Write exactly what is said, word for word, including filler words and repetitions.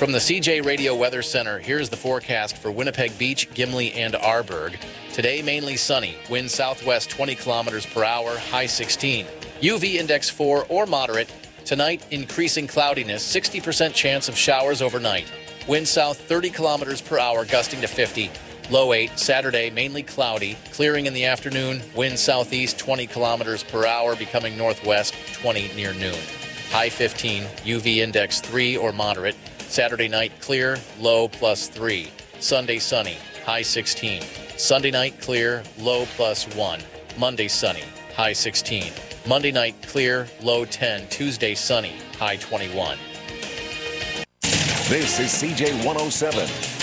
From the C J Radio Weather Center, here's the forecast for Winnipeg Beach, Gimli, and Arborg. Today, mainly sunny. Wind southwest twenty kilometers per hour, high sixteen. U V index four or moderate. Tonight, increasing cloudiness, sixty percent chance of showers overnight. Wind south thirty kilometers per hour, gusting to fifty. Low eight. Saturday, mainly cloudy. Clearing in the afternoon. Wind southeast twenty kilometers per hour, becoming northwest twenty near noon. High fifteen. U V index three or moderate. Saturday night, clear, low plus three. Sunday, sunny, high sixteen. Sunday night, clear, low plus one. Monday, sunny, high sixteen. Monday night, clear, low ten. Tuesday, sunny, high twenty-one. This is C J one oh seven.